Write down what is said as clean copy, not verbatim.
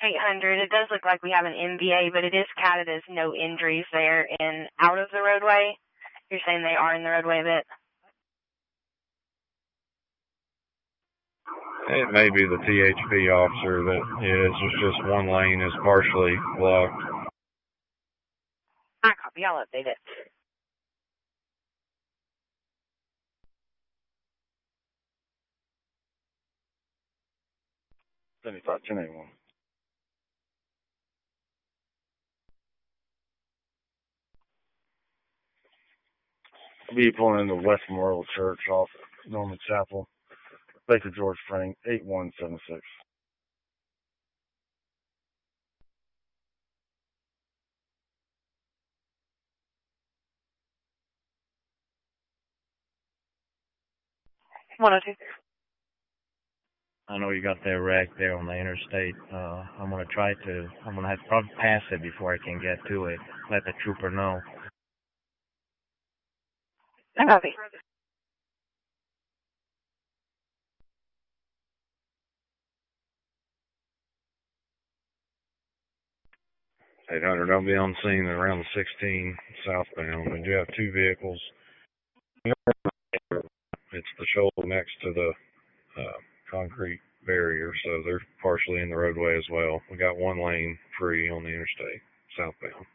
800. It does look like we have an MVA, but it is counted as no injuries there and out of the roadway. You're saying they are in the roadway a bit? It may be the THP officer that is. It's just one lane is partially blocked. I copy. I'll update it. $75 1081. I'll be pulling into West Memorial Church off Norman Chapel. Baker George Frank, 8176. I know you got that wreck there on the interstate. I'm gonna have to probably pass it before I can get to it. Let the trooper know. I copy. 800, I'll be on scene around the 16 southbound. We do have two vehicles. It's the shoulder next to the concrete barrier, so they're partially in the roadway as well. We got one lane free on the interstate southbound.